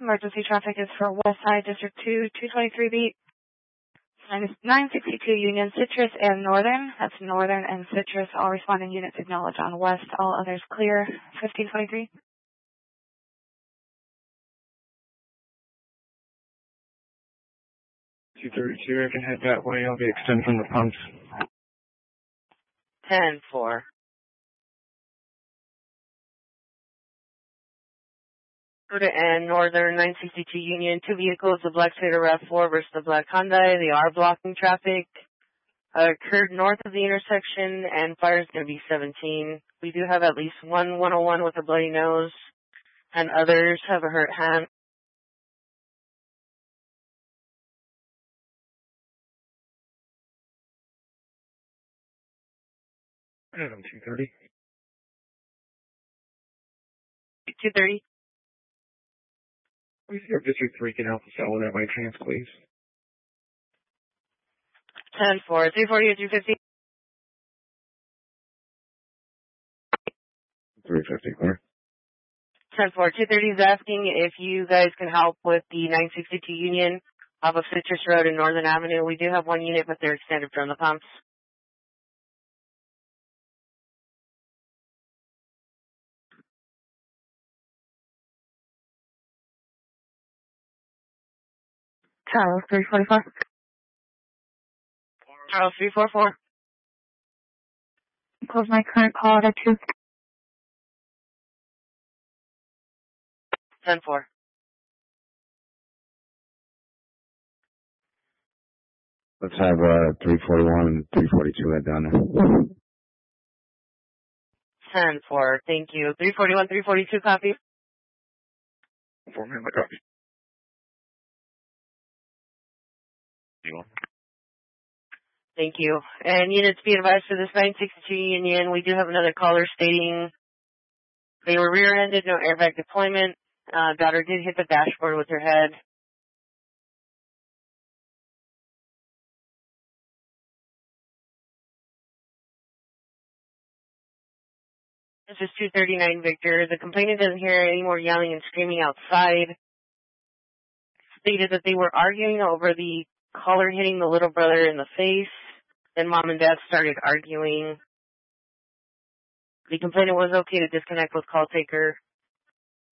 Emergency traffic is for West Side District 2, 223 beat. 962 Union, Citrus, and Northern. That's Northern and Citrus. All responding units acknowledge on West. All others clear. 1523. 232, I can head that way. I'll be extended from the pumps. 10-4. And Northern 962 Union, 2 vehicles, the black Toyota RAV4 versus the black Hyundai. They are blocking traffic. Occurred north of the intersection, and fire is going to be 17. We do have at least one 101 with a bloody nose, and others have a hurt hand. Adam 230. 230. Please have District 3 can help us out with that by chance, please. 10-4. 340 or 350? 350, clear. 10-4. 230 is asking if you guys can help with the 962 Union off of Citrus Road and Northern Avenue. We do have one unit, but they're extended from the pumps. Charles 344. Charles 344. Close my current call at 2. 10-4. Let's have 341 and 342 head down there. 10-4. Thank you. 341, 342, copy. 4 minute copy. Thank you. And units be advised for this 962 Union, we do have another caller stating they were rear-ended, no airbag deployment. Daughter did hit the dashboard with her head. This is 239 Victor. The complainant doesn't hear any more yelling and screaming outside. Stated that they were arguing over the caller hitting the little brother in the face. Then mom and dad started arguing. The complainant was okay to disconnect with call taker.